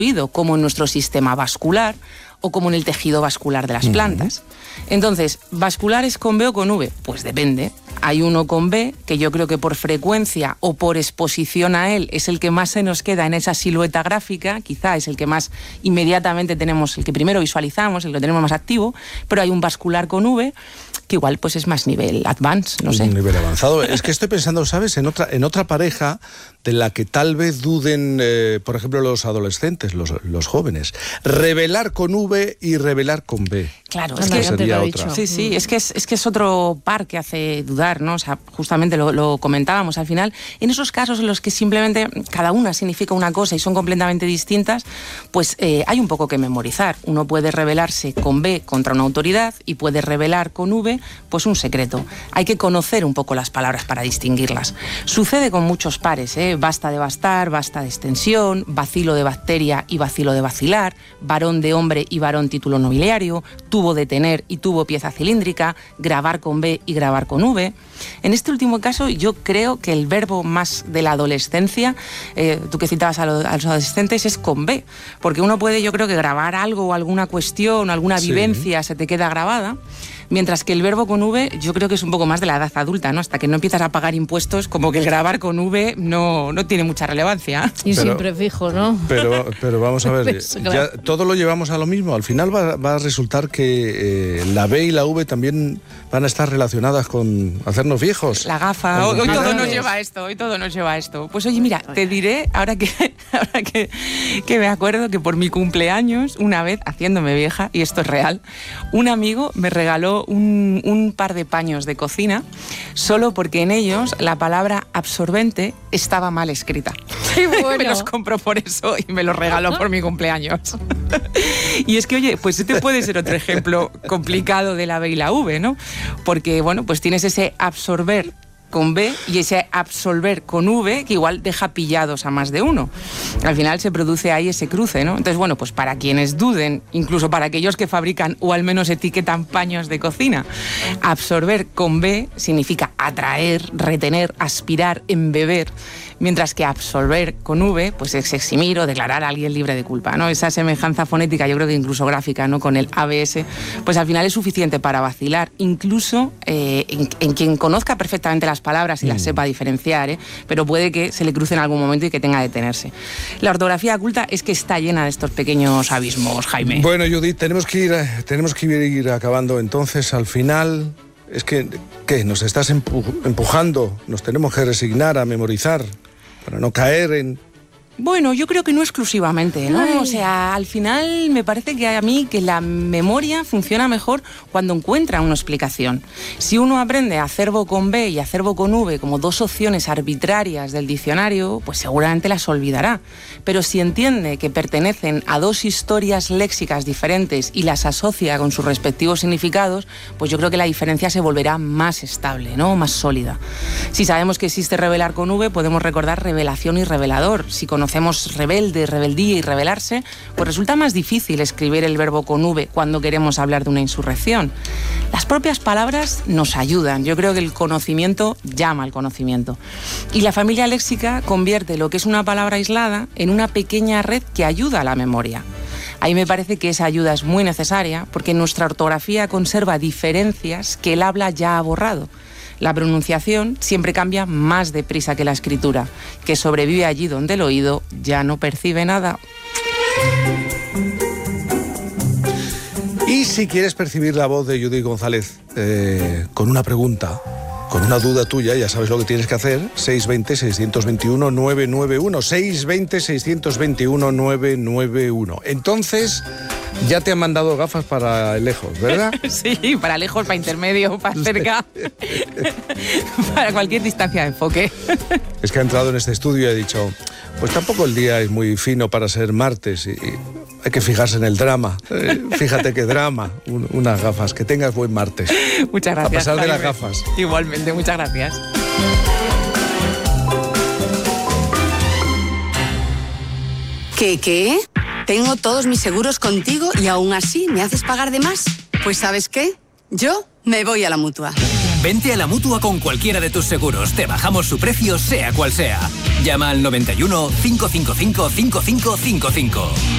como en nuestro sistema vascular o como en el tejido vascular de las plantas. Entonces, ¿vasculares con B o con V? Pues depende. Hay uno con B, que yo creo que por frecuencia o por exposición a él es el que más se nos queda en esa silueta gráfica, quizá es el que más inmediatamente tenemos, el que primero visualizamos, el que tenemos más activo, pero hay un vascular con V que igual pues es más nivel advanced, no sé. Un nivel avanzado. Es que estoy pensando, ¿sabes?, en otra pareja de la que tal vez duden, por ejemplo, los adolescentes, los jóvenes. Revelar con V y revelar con B. Claro, es que sería otra. Sí, es que es otro par que hace dudar, ¿no? O sea, justamente lo comentábamos al final. En esos casos en los que simplemente cada una significa una cosa y son completamente distintas, pues hay un poco que memorizar. Uno puede revelarse con B contra una autoridad y puede revelar con V pues un secreto. Hay que conocer un poco las palabras para distinguirlas. Sucede con muchos pares, basta de bastar, basta de extensión, vacilo de bacteria y vacilo de vacilar, varón de hombre y varón título nobiliario, tubo de tener y tubo pieza cilíndrica, grabar con B y grabar con V. En este último caso yo creo que el verbo más de la adolescencia, tú que citabas a los adolescentes, es con B, porque uno puede, yo creo que grabar algo o alguna cuestión, alguna vivencia se te queda grabada. Mientras que el verbo con V yo creo que es un poco más de la edad adulta, ¿no? Hasta que no empiezas a pagar impuestos, como que el grabar con V no tiene mucha relevancia. Y sin prefijo, ¿no? Pero vamos a ver, ya todo lo llevamos a lo mismo. Al final va a resultar que la B y la V también van a estar relacionadas con hacernos viejos. La gafa, hoy todo nos lleva a esto, Pues oye, mira, te diré, ahora que me acuerdo que por mi cumpleaños, una vez, haciéndome vieja, y esto es real, un amigo me regaló un par de paños de cocina solo porque en ellos la palabra absorbente estaba mal escrita. ¡Qué bueno! Me los compró por eso y me los regaló por mi cumpleaños. Y es que, oye, pues este puede ser otro ejemplo complicado de la B y la V, ¿no? Porque, bueno, pues tienes ese absorber con B y ese absolver con V que igual deja pillados a más de uno. Al final se produce ahí ese cruce, ¿no? Entonces, bueno, pues para quienes duden, incluso para aquellos que fabrican o al menos etiquetan paños de cocina, absorber con B significa atraer, retener, aspirar, embeber, mientras que absolver con V pues es eximir o declarar a alguien libre de culpa, ¿no? Esa semejanza fonética, yo creo que incluso gráfica, ¿no?, con el ABS, pues al final es suficiente para vacilar, incluso en quien conozca perfectamente las palabras y las sepa diferenciar, pero puede que se le cruce en algún momento y que tenga que detenerse. La ortografía culta es que está llena de estos pequeños abismos, Jaime. Bueno, Judith, tenemos que ir acabando entonces. Al final, es que ¿qué? Nos estás empujando, nos tenemos que resignar a memorizar para no caer en... Bueno, yo creo que no exclusivamente, ¿no? Ay. O sea, al final me parece que a mí que la memoria funciona mejor cuando encuentra una explicación. Si uno aprende acervo con B y acervo con V como dos opciones arbitrarias del diccionario, pues seguramente las olvidará. Pero si entiende que pertenecen a dos historias léxicas diferentes y las asocia con sus respectivos significados, pues yo creo que la diferencia se volverá más estable, ¿no? Más sólida. Si sabemos que existe revelar con V, podemos recordar revelación y revelador. Si conocemos rebelde, rebeldía y rebelarse, pues resulta más difícil escribir el verbo con V cuando queremos hablar de una insurrección. Las propias palabras nos ayudan. Yo creo que el conocimiento llama al conocimiento. Y la familia léxica convierte lo que es una palabra aislada en una pequeña red que ayuda a la memoria. Ahí me parece que esa ayuda es muy necesaria porque nuestra ortografía conserva diferencias que el habla ya ha borrado. La pronunciación siempre cambia más deprisa que la escritura, que sobrevive allí donde el oído ya no percibe nada. Y si quieres percibir la voz de Judith González con una pregunta, con una duda tuya, ya sabes lo que tienes que hacer. 620-621-991. 620-621-991. Entonces, ya te han mandado gafas para lejos, ¿verdad? Sí, para lejos, para intermedio, para cerca, para cualquier distancia de enfoque. Es que ha entrado en este estudio y ha dicho, pues tampoco el día es muy fino para ser martes y hay que fijarse en el drama. Fíjate qué drama, unas gafas. Que tengas buen martes. Muchas gracias. A pesar de las Jaime. gafas. Igualmente, muchas gracias. ¿Qué? Tengo todos mis seguros contigo y aún así me haces pagar de más. Pues ¿sabes qué? Yo me voy a la Mutua. Vente a la Mutua con cualquiera de tus seguros. Te bajamos su precio, sea cual sea. Llama al 91 555 5555.